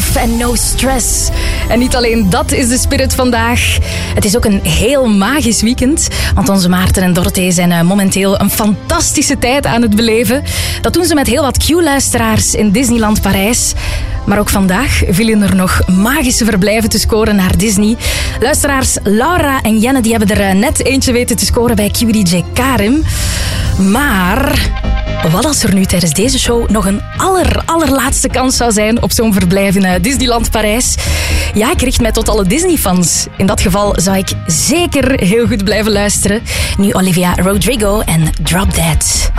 Yourself en No Stress. En niet alleen dat is de spirit vandaag. Het is ook een heel magisch weekend. Want onze Maarten en Dorothee zijn momenteel een fantastische tijd aan het beleven. Dat doen ze met heel wat Q-luisteraars in Disneyland Parijs. Maar ook vandaag vielen er nog magische verblijven te scoren naar Disney. Luisteraars Laura en Jenne die hebben er net eentje weten te scoren bij QDJ Karim. Maar wat als er nu tijdens deze show nog een allerlaatste kans zou zijn op zo'n verblijf in Disneyland Parijs? Ja, ik richt mij tot alle Disney-fans. In dat geval zou ik zeker heel goed blijven luisteren. Nu Olivia Rodrigo en Drop Dead.